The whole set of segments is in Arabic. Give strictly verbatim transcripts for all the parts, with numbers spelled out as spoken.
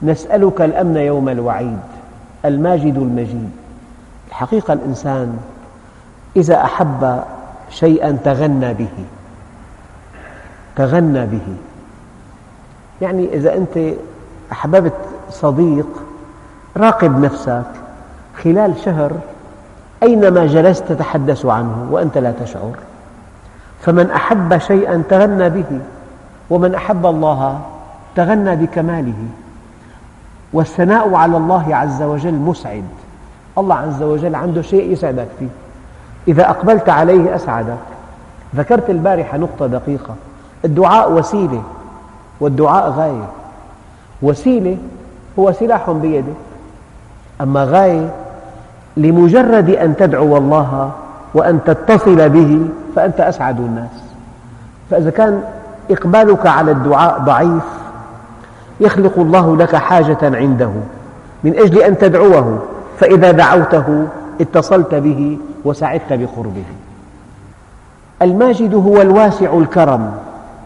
نسألك الأمن يوم الوعيد، الماجد المجيد. الحقيقة الإنسان إذا أحب شيئا تغنى به، تغنى به. يعني إذا أنت أحببت صديق، راقب نفسك خلال شهر أينما جلست تتحدث عنه وأنت لا تشعر. فمن أحب شيئا تغنى به، ومن أحب الله تغنى بكماله. والثناء على الله عز وجل مسعد. الله عز وجل عنده شيء يسعدك فيه، إذا أقبلت عليه أسعدك. ذكرت البارحة نقطة دقيقة: الدعاء وسيلة والدعاء غاية. وسيلة هو سلاح بيدك، أما غاية لمجرد أن تدعو الله وأن تتصل به فأنت أسعد الناس. فإذا كان إقبالك على الدعاء ضعيف، يخلق الله لك حاجة عنده من أجل أن تدعوه، فإذا دعوته اتصلت به وسعدت بقربه. الماجد هو الواسع الكرم،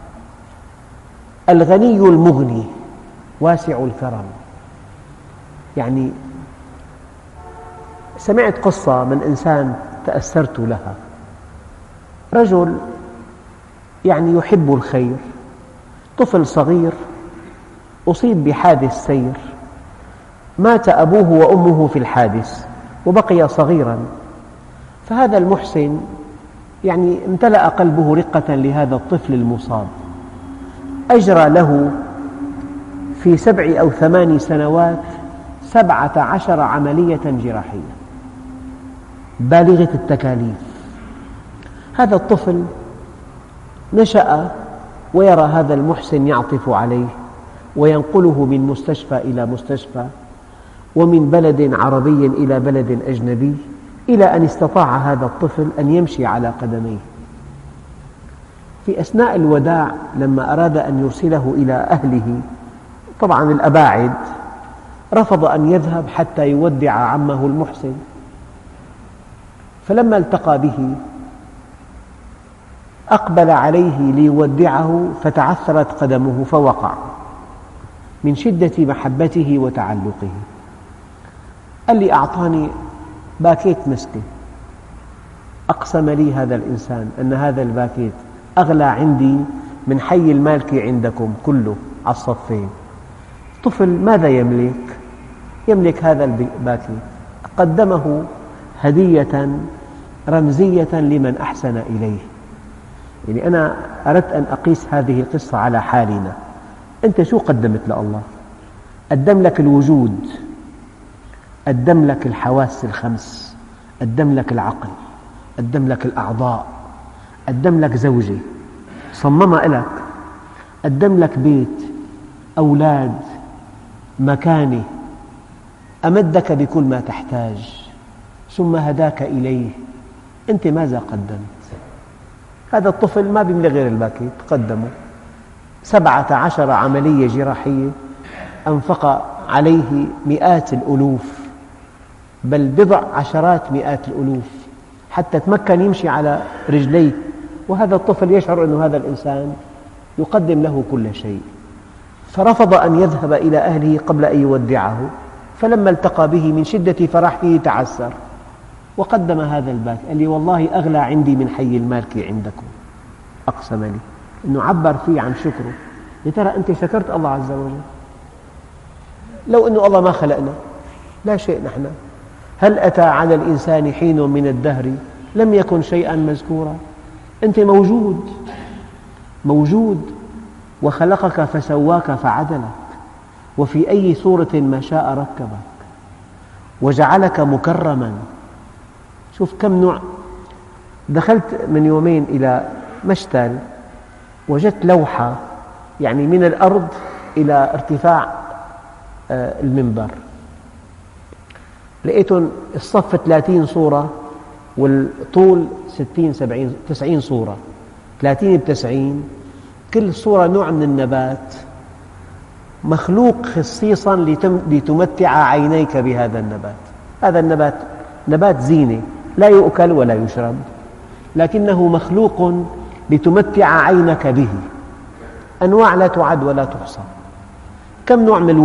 الغني المغني، واسع الكرم. يعني سمعت قصة من إنسان تأثرت لها. رجل يعني يحب الخير، طفل صغير أصيب بحادث سير، مات أبوه وأمه في الحادث وبقي صغيرا. فهذا المحسن يعني امتلأ قلبه رقة لهذا الطفل المصاب، أجرى له في سبع أو ثمان سنوات سبعة عشر عملية جراحية بالغة التكاليف. هذا الطفل نشأ ويرى هذا المحسن يعطف عليه وينقله من مستشفى إلى مستشفى، ومن بلد عربي إلى بلد أجنبي، إلى أن استطاع هذا الطفل أن يمشي على قدميه. في أثناء الوداع لما أراد أن يرسله إلى أهله، طبعا الأباعد، رفض أن يذهب حتى يودع عمه المحسن. فلما التقى به أقبل عليه ليودعه، فتعثرت قدمه فوقع من شدة محبته وتعلقه. قال لي: أعطاني باكيت مسكة، أقسم لي هذا الإنسان أن هذا الباكيت أغلى عندي من حي المالكي عندكم كله على الصفين. طفل ماذا يملك؟ يملك هذا الباكيت، قدمه هدية رمزية لمن أحسن إليه. يعني أنا أردت أن أقيس هذه القصة على حالنا. أنت شو قدمت لله؟ قدم لك الوجود، قدم لك الحواس الخمس، قدم لك العقل، قدم لك الأعضاء، قدم لك زوجة صممها لك، قدم لك بيت، أولاد، مكانة، أمدك بكل ما تحتاج، ثم هداك إليه. أنت ماذا قدمت؟ هذا الطفل ما بيملك غير الباكيت، قدمه سبعة عشر عملية جراحية، أنفق عليه مئات الألوف، بل بضع عشرات مئات الألوف حتى تمكن يمشي على رجليه. وهذا الطفل يشعر أن هذا الإنسان يقدم له كل شيء، فرفض أن يذهب إلى أهله قبل أن يودعه. فلما التقى به من شدة فرحه تعسر وقدم هذا الباكي. قال لي: والله أغلى عندي من حي المالكي عندكم. أقسم لي أنه عبر فيه عن شكره. يا ترى أنت شكرت الله عز وجل؟ لو أنه الله ما خلقنا لا شيء نحن. هل أتى على الإنسان حين من الدهر لم يكن شيئا مذكورا؟ أنت موجود موجود وخلقك فسواك فعدلك، وفي أي صورة ما شاء ركبك، وجعلك مكرما. شوف كم نوع. دخلت من يومين إلى مشتل، وجدت لوحة يعني من الأرض إلى ارتفاع المنبر، لقيتهم الصف ثلاثين صورة والطول ستين سبعين تسعين صورة، ثلاثين بتسعين، كل صورة نوع من النبات مخلوق خصيصا لتمتع عينيك بهذا النبات. هذا النبات نبات زينة لا يؤكل ولا يشرب، لكنه مخلوق لتمتع عينك به. أنواع لا تعد ولا تحصى. كم نوع من